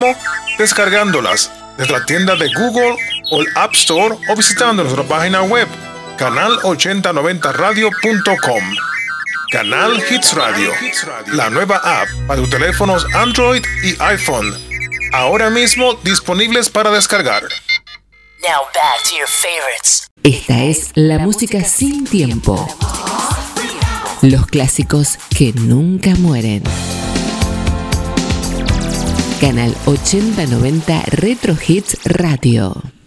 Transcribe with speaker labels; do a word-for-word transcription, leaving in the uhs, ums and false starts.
Speaker 1: descargándolas desde la tienda de Google o el App Store o visitando nuestra página web canal ochenta noventa radio punto com. Canal Hits Radio, la nueva app para tus teléfonos Android y iPhone, ahora mismo disponibles para descargar.
Speaker 2: Now back to your favorites.
Speaker 3: Esta es la música sin tiempo. Los clásicos que nunca mueren. Canal ochenta noventa Retro Hits Radio.